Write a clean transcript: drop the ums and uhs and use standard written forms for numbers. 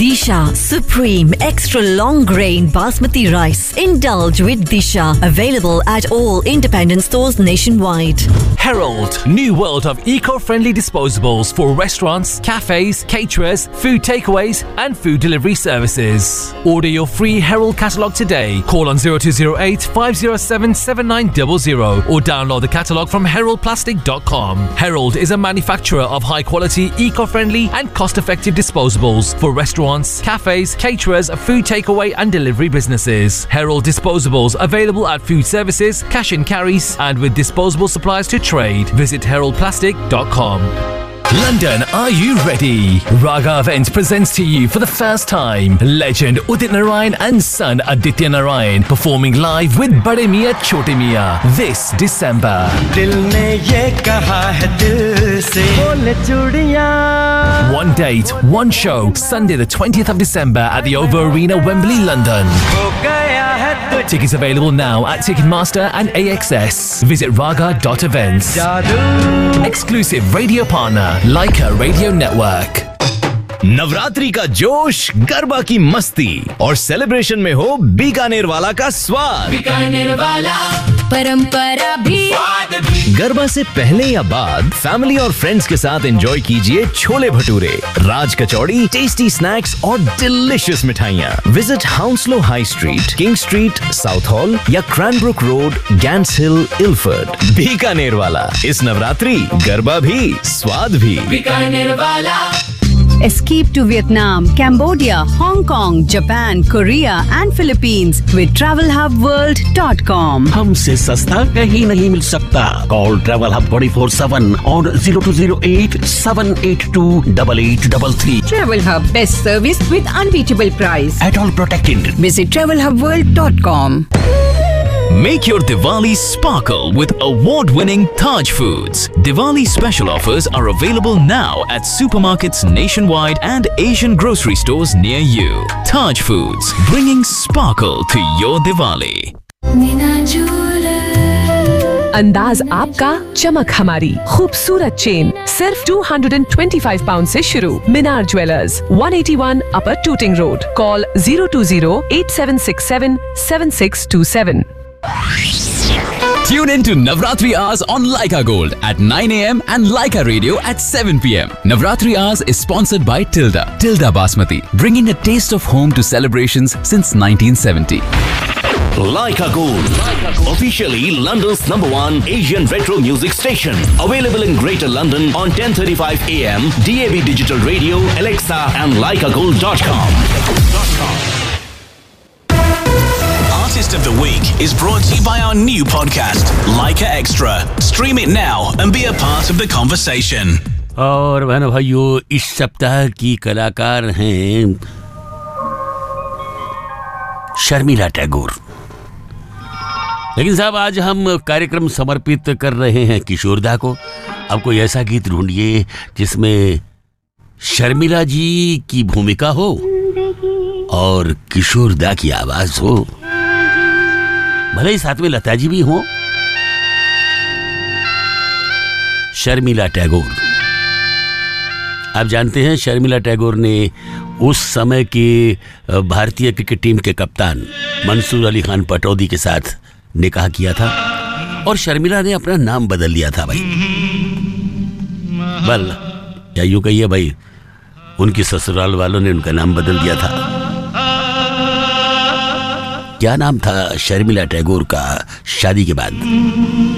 Disha Supreme Extra Long Grain Basmati Rice. Indulge with Disha. Available at all independent stores nationwide. Herald, new world of eco-friendly disposables for restaurants, cafes, caterers, food takeaways and food delivery services. Order your free Herald catalogue today. Call on 0208 507 7900 or download the catalogue from heraldplastic.com. Herald is a manufacturer of high-quality, eco-friendly and cost-effective disposables for restaurants, cafes, caterers, food takeaway and delivery businesses. Herald disposables available at food services, cash and carries and with disposable supplies to trade. Visit heraldplastic.com. London, are you ready? Raga Events presents to you for the first time legend Udit Narayan and son Aditya Narayan performing live with Bade Miyan Chote Miyan this December. One date, one show, Sunday the 20th of December at the OVO Arena, Wembley, London. Tickets available now at Ticketmaster and AXS. Visit raga.events. Exclusive radio partner Leica Radio Network. Navratri का जोश, गरबा की मस्ती और celebration में हो बीकानेर वाला का स्वाद। बीकानेर वाला परंपरा भी गरबा से पहले या बाद फैमिली और फ्रेंड्स के साथ एंजॉय कीजिए छोले भटूरे, राज कचौड़ी, टेस्टी स्नैक्स और डिलीशियस मिठाइयाँ। Visit हाउंसलो high street, king street, south hall या क्रैनब्रुक रोड, गैंट्स हिल, इल्फर्ड। बीकानेर वाला, इस नवरात्रि गरबा भी स्वाद भी। बीकानेर वाला। Escape to Vietnam, Cambodia, Hong Kong, Japan, Korea and Philippines with TravelHubWorld.com. हमसे सस्ता कहीं नहीं मिल सकता। Call Travel Hub 24/7 on 0208 782 8833. Travel Hub, best service with unbeatable price. At all protected. Visit TravelHubWorld.com. Make your Diwali sparkle with award-winning Taj Foods. Diwali special offers are available now at supermarkets nationwide and Asian grocery stores near you. Taj Foods, bringing sparkle to your Diwali. अंदाज आपका, चमक हमारी, खूबसूरत chain सिर्फ 225 pound से शुरू। मीनार jewellers, 181 upper tooting road. Call 020-8767-7627. Tune in to Navratri Hours on Leica Gold at 9 a.m. and Leica Radio at 7 p.m. Navratri Hours is sponsored by Tilda Basmati, bringing a taste of home to celebrations since 1970. Leica Gold, officially London's #1 Asian retro music station. Available in Greater London on 10:35 a.m. DAB Digital Radio, Alexa and leicagold.com. Artist of the Week is brought to you by our new podcast, Leica Extra. Stream it now and be a part of the conversation. और बहनों भाइयों, इस सप्ताह की कलाकार हैं शर्मिला टैगोर। लेकिन साहब, आज हम कार्यक्रम समर्पित कर रहे हैं किशोरदा को। अब कोई ऐसा गीत ढूंढिए जिसमें शर्मिला जी की भूमिका हो और किशोरदा की आवाज हो, भले ही साथ में लता जी भी हो। शर्मिला टैगोर, आप जानते हैं शर्मिला टैगोर ने उस समय के भारतीय क्रिकेट टीम के कप्तान मंसूर अली खान पटौदी के साथ निकाह किया था और शर्मिला ने अपना नाम बदल लिया था भाई। बल या यूं कहिए भाई, उनकी ससुराल वालों ने उनका नाम बदल दिया था। क्या नाम था शर्मिला टैगोर का शादी के बाद?